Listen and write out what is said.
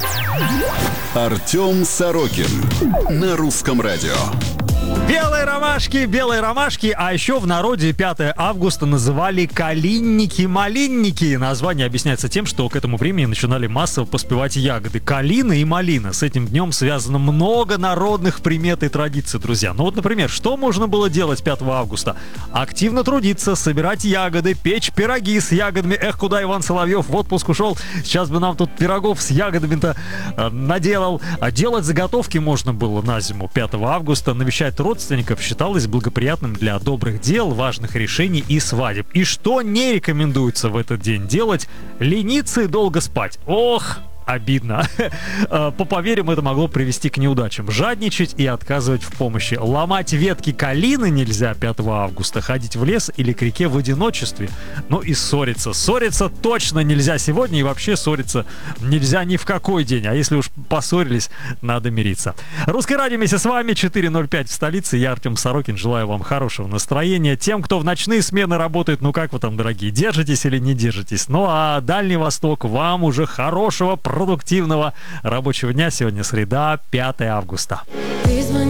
Артем Сорокин на Русском радио. Белые ромашки, а еще в народе 5 августа называли калинники-малинники. Название объясняется тем, что к этому времени начинали массово поспевать ягоды калина и малина. С этим днем связано много народных примет и традиций, друзья. Ну вот, например, что можно было делать 5 августа? Активно трудиться, собирать ягоды, печь пироги с ягодами. Эх, куда Иван Соловьев в отпуск ушел? Сейчас бы нам тут пирогов с ягодами-то наделал. А делать заготовки можно было на зиму 5 августа. Навещать родственников считалось благоприятным для добрых дел, важных решений и свадеб. И что не рекомендуется в этот день делать? Лениться и долго спать. Ох! Обидно. По поверьям, это могло привести к неудачам. Жадничать и отказывать в помощи. Ломать ветки калины нельзя 5 августа. Ходить в лес или к реке в одиночестве. Ну и ссориться. Ссориться точно нельзя сегодня. И вообще ссориться нельзя ни в какой день. А если уж поссорились, надо мириться. Русское радио вместе с вами. 4:05 в столице. Я Артем Сорокин. Желаю вам хорошего настроения. Тем, кто в ночные смены работает, ну как вы там, дорогие, держитесь или не держитесь? Ну а Дальний Восток, вам уже хорошего продуктивного рабочего дня. Сегодня среда, 5 августа.